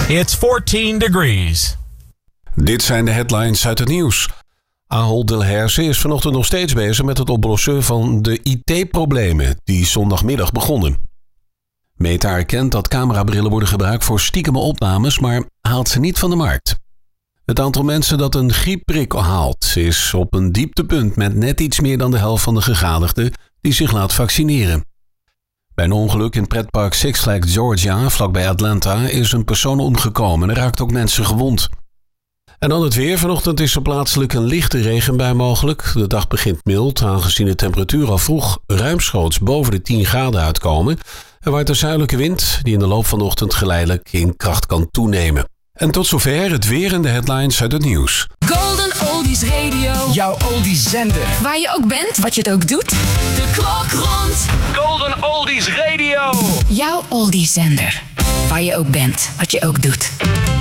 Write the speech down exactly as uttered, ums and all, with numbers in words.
It's fourteen degrees. Dit zijn de headlines uit het nieuws. Ahold Delhaize is vanochtend nog steeds bezig met het oplossen van de I T-problemen die zondagmiddag begonnen. Meta erkent dat camerabrillen worden gebruikt voor stiekeme opnames, maar haalt ze niet van de markt. Het aantal mensen dat een griepprik haalt is op een dieptepunt met net iets meer dan de helft van de gegadigden die zich laat vaccineren. Bij een ongeluk in pretpark Six Flags Georgia, vlakbij Atlanta, is een persoon omgekomen en er raakt ook mensen gewond. En dan het weer. Vanochtend is er plaatselijk een lichte regenbui mogelijk. De dag begint mild, aangezien de temperatuur al vroeg ruimschoots boven de tien graden uitkomen. Er waait een zuidelijke wind die in de loop van de ochtend geleidelijk in kracht kan toenemen. En tot zover het weer en de headlines uit het nieuws. Golden Oldies Radio. Jouw oldies zender. Waar je ook bent, wat je het ook doet. De klok rond. Golden Oldies Radio. Jouw oldies zender. Waar je ook bent, wat je ook doet.